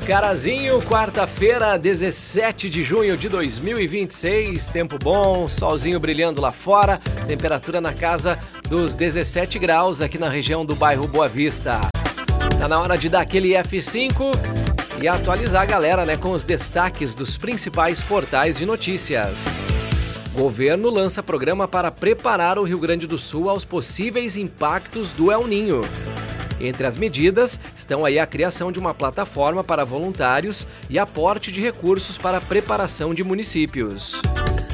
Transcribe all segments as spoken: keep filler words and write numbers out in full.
Carazinho, quarta-feira, dezessete de junho de dois mil e vinte e seis, tempo bom, solzinho brilhando lá fora, temperatura na casa dos dezessete graus aqui na região do bairro Boa Vista. Tá na hora de dar aquele F cinco e atualizar a galera, né, com os destaques dos principais portais de notícias. Governo lança programa para preparar o Rio Grande do Sul aos possíveis impactos do El Ninho. Entre as medidas estão aí a criação de uma plataforma para voluntários e aporte de recursos para a preparação de municípios.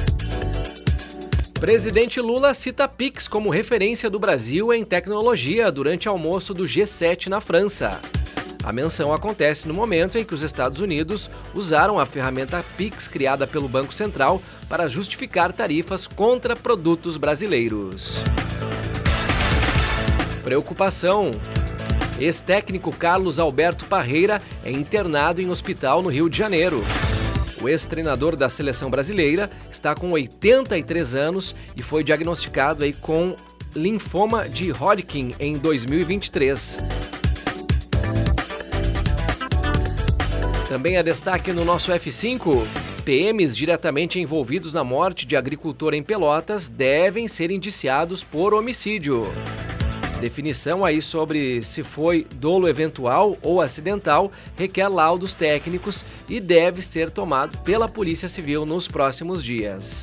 Presidente Lula cita Pix como referência do Brasil em tecnologia durante almoço do G sete na França. A menção acontece no momento em que os Estados Unidos usaram a ferramenta Pix criada pelo Banco Central para justificar tarifas contra produtos brasileiros. Preocupação. Ex-técnico Carlos Alberto Parreira é internado em hospital no Rio de Janeiro. O ex-treinador da seleção brasileira está com oitenta e três anos e foi diagnosticado aí com linfoma de Hodgkin em dois mil e vinte e três. Também é destaque no nosso F cinco. P Ms diretamente envolvidos na morte de agricultor em Pelotas devem ser indiciados por homicídio. Definição aí sobre se foi dolo eventual ou acidental requer laudos técnicos e deve ser tomado pela Polícia Civil nos próximos dias.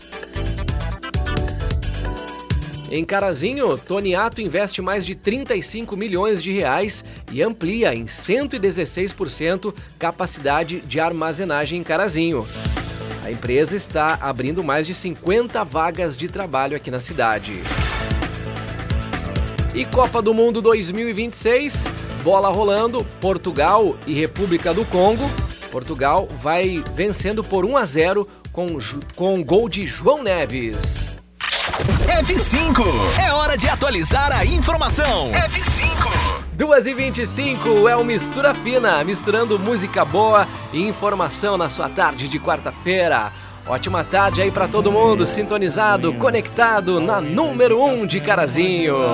Em Carazinho, Toniato investe mais de trinta e cinco milhões de reais e amplia em cento e dezesseis por cento capacidade de armazenagem em Carazinho. A empresa está abrindo mais de cinquenta vagas de trabalho aqui na cidade. E Copa do Mundo dois mil e vinte e seis, bola rolando, Portugal e República do Congo. Portugal vai vencendo por um a zero com, com gol de João Neves. F cinco, é hora de atualizar a informação. F cinco. duas e vinte e cinco é o Mistura Fina, misturando música boa e informação na sua tarde de quarta-feira. Ótima tarde aí pra todo mundo, sintonizado, conectado na número um de Carazinho.